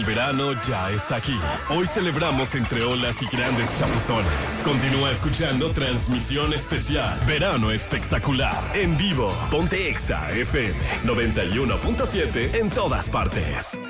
verano ya está aquí. Hoy celebramos entre olas y grandes chapuzones. Continúa escuchando transmisión especial. Verano espectacular. En vivo. Ponte Exa FM 91.7 en todas partes.